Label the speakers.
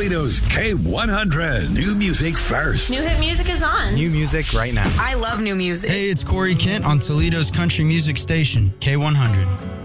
Speaker 1: Toledo's K100. New music first.
Speaker 2: New hit music is on.
Speaker 3: New music right now.
Speaker 2: I love new music.
Speaker 4: Hey, it's Corey Kent on Toledo's country music station, K100.